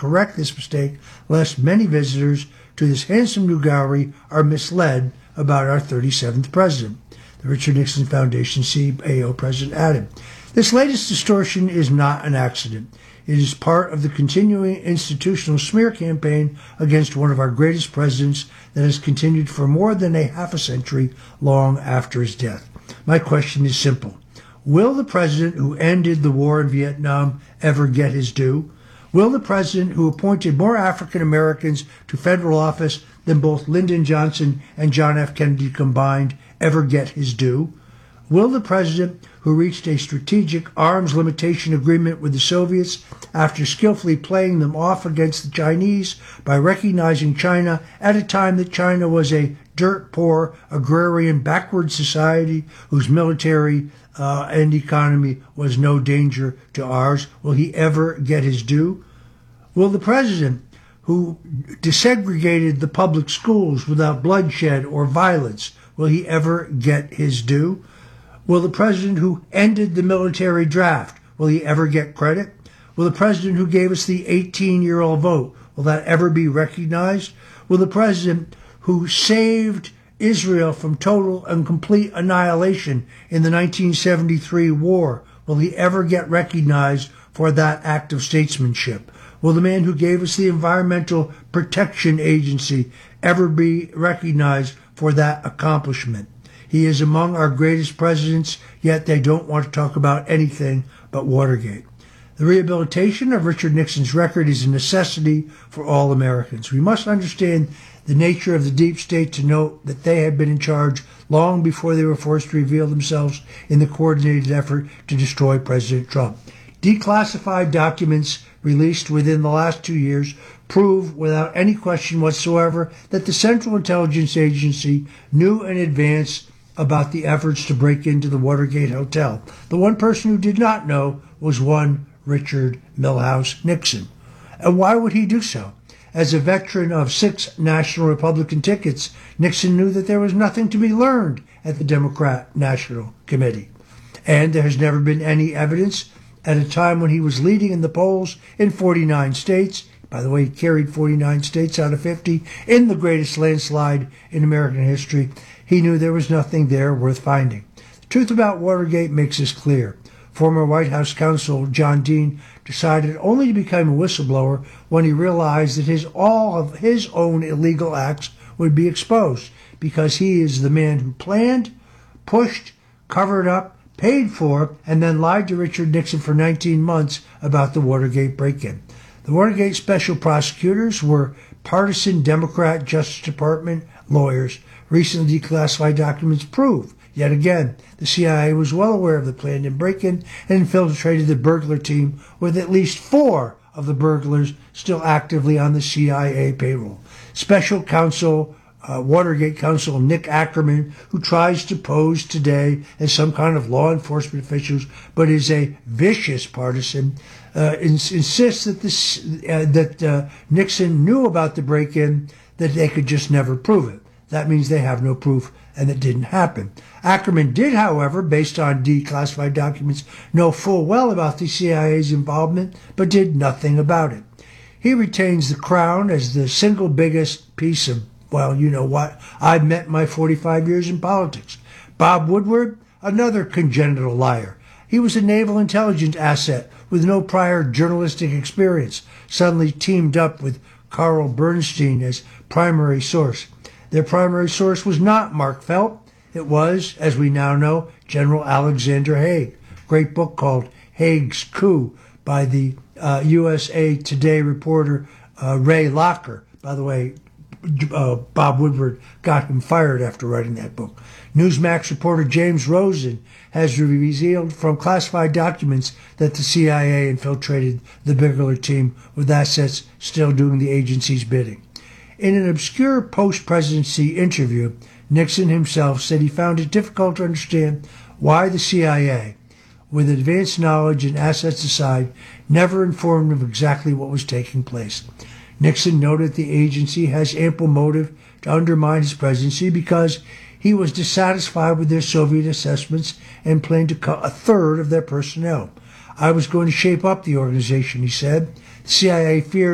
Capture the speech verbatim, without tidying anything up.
correct this mistake, lest many visitors to this handsome new gallery are misled about our thirty-seventh president. The Richard Nixon Foundation C A O president added, "This latest distortion is not an accident. It is part of the continuing institutional smear campaign against one of our greatest presidents that has continued for more than a half a century long after his death. My question is simple. Will the president who ended the war in Vietnam ever get his due? Will the president who appointed more African Americans to federal office than both Lyndon Johnson and John F. Kennedy combined ever get his due? Will the president who reached a strategic arms limitation agreement with the Soviets after skillfully playing them off against the Chinese by recognizing China at a time that China was a dirt-poor, agrarian, backward society whose military uh, and economy was no danger to ours, will he ever get his due? Will the president who desegregated the public schools without bloodshed or violence, will he ever get his due? Will the president who ended the military draft, will he ever get credit? Will the president who gave us the eighteen-year-old vote, will that ever be recognized? Will the president who saved Israel from total and complete annihilation in the nineteen seventy-three war, will he ever get recognized for that act of statesmanship? Will the man who gave us the Environmental Protection Agency ever be recognized for that accomplishment? He is among our greatest presidents, yet they don't want to talk about anything but Watergate. The rehabilitation of Richard Nixon's record is a necessity for all Americans. We must understand the nature of the deep state to note that they had been in charge long before they were forced to reveal themselves in the coordinated effort to destroy President Trump. Declassified documents released within the last two years prove without any question whatsoever that the Central Intelligence Agency knew in advance about the efforts to break into the Watergate Hotel. The one person who did not know was one Richard Milhous Nixon. And why would he do so? As a veteran of six national Republican tickets, Nixon knew that there was nothing to be learned at the Democrat National Committee. And there has never been any evidence at a time when he was leading in the polls in forty-nine states. By the way, he carried forty-nine states out of fifty in the greatest landslide in American history. He knew there was nothing there worth finding. The truth about Watergate makes this clear. Former White House counsel John Dean decided only to become a whistleblower when he realized that his all of his own illegal acts would be exposed, because he is the man who planned, pushed, covered up, paid for, and then lied to Richard Nixon for nineteen months about the Watergate break-in. The Watergate special prosecutors were partisan Democrat Justice Department lawyers. Recently declassified documents prove, yet again, the C I A was well aware of the planned break-in and infiltrated the burglar team, with at least four of the burglars still actively on the C I A payroll. Special counsel, uh, Watergate counsel Nick Ackerman, who tries to pose today as some kind of law enforcement official, but is a vicious partisan, uh, ins- insists that, this, uh, that uh, Nixon knew about the break-in, that they could just never prove it. That means they have no proof, and it didn't happen. Ackerman did, however, based on declassified documents, know full well about the C I A's involvement, but did nothing about it. He retains the crown as the single biggest piece of, well, you know what, I've met in my forty-five years in politics. Bob Woodward, another congenital liar. He was a naval intelligence asset with no prior journalistic experience, suddenly teamed up with Carl Bernstein as primary source. Their primary source was not Mark Felt. It was, as we now know, General Alexander Haig. Great book called Haig's Coup by the uh, U S A Today reporter uh, Ray Locker. By the way, uh, Bob Woodward got him fired after writing that book. Newsmax reporter James Rosen has revealed from classified documents that the C I A infiltrated the burglar team with assets still doing the agency's bidding. In an obscure post-presidency interview, Nixon himself said he found it difficult to understand why the C I A, with advanced knowledge and assets aside, never informed him of exactly what was taking place. Nixon noted the agency has ample motive to undermine his presidency because he was dissatisfied with their Soviet assessments and planned to cut a third of their personnel. I was going to shape up the organization, he said. The C I A feared